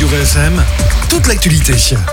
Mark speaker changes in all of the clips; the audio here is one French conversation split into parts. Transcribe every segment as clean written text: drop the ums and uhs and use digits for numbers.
Speaker 1: Radio VFM, toute l'actualité.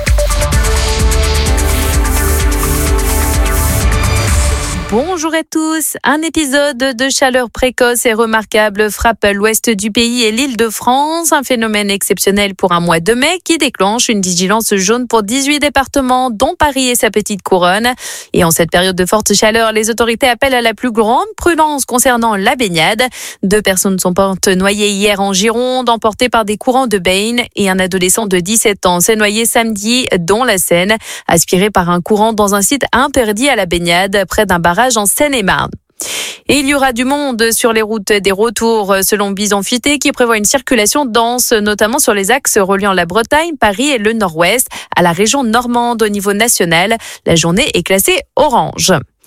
Speaker 2: Bonjour à tous. Un épisode de chaleur précoce et remarquable frappe l'ouest du pays et l'Île-de-France. Un phénomène exceptionnel pour un mois de mai qui déclenche une vigilance jaune pour 18 départements, dont Paris et sa petite couronne. Et en cette période de forte chaleur, les autorités appellent à la plus grande prudence concernant la baignade. 2 personnes sont mortes noyées hier en Gironde, emportées par des courants de baigne. Et un adolescent de 17 ans s'est noyé samedi dans la Seine, aspiré par un courant dans un site interdit à la baignade, près d'un barrage en Seine-et-Marne. Et il y aura du monde sur les routes des retours selon Bison Futé qui prévoit une circulation dense, notamment sur les axes reliant la Bretagne, Paris et le Nord-Ouest à la région normande au niveau national. La journée est classée orange.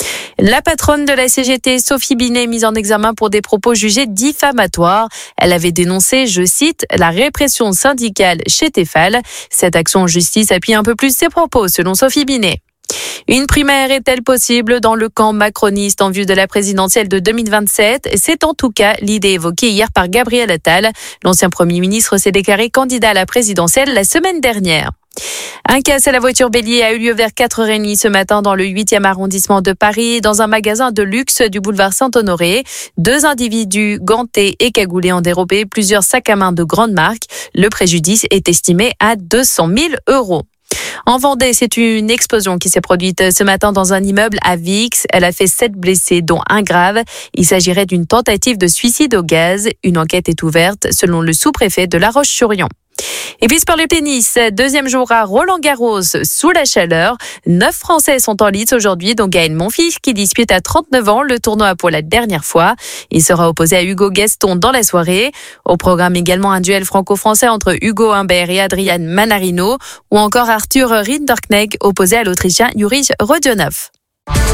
Speaker 2: La patronne de la CGT, Sophie Binet, mise en examen pour des propos jugés diffamatoires. Elle avait dénoncé, je cite, la répression syndicale chez Tefal. Cette action en justice appuie un peu plus ses propos, selon Sophie Binet. Une primaire est-elle possible dans le camp macroniste en vue de la présidentielle de 2027 ? C'est en tout cas l'idée évoquée hier par Gabriel Attal. L'ancien Premier ministre s'est déclaré candidat à la présidentielle la semaine dernière. Un casse à la voiture bélier a eu lieu vers 4h30 ce matin dans le 8e arrondissement de Paris, dans un magasin de luxe du boulevard Saint-Honoré. 2 individus gantés et cagoulés ont dérobé plusieurs sacs à main de grande marque. Le préjudice est estimé à 200 000 €. En Vendée, c'est une explosion qui s'est produite ce matin dans un immeuble à Vix. Elle a fait 7 blessés, dont un grave. Il s'agirait d'une tentative de suicide au gaz. Une enquête est ouverte, selon le sous-préfet de La Roche-sur-Yon. Et puis sport le tennis, 2e jour à Roland-Garros sous la chaleur. 9 Français sont en lice aujourd'hui, dont Gaël Monfils qui dispute à 39 ans le tournoi pour la dernière fois. Il sera opposé à Hugo Gaston dans la soirée. Au programme également un duel franco-français entre Hugo Humbert et Adrian Manarino, ou encore Arthur Rinderknecht opposé à l'Autrichien Juri Rodionov.